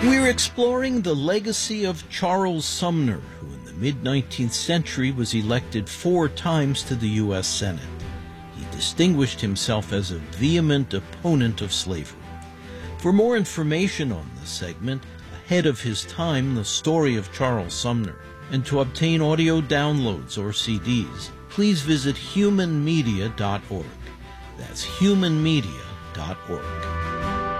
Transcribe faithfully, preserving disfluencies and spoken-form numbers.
We're exploring the legacy of Charles Sumner, who in the mid-nineteenth century was elected four times to the U S Senate. He distinguished himself as a vehement opponent of slavery. For more information on this segment, Ahead of His Time, the story of Charles Sumner, and to obtain audio downloads or C Ds, please visit human media dot org. That's human media dot org.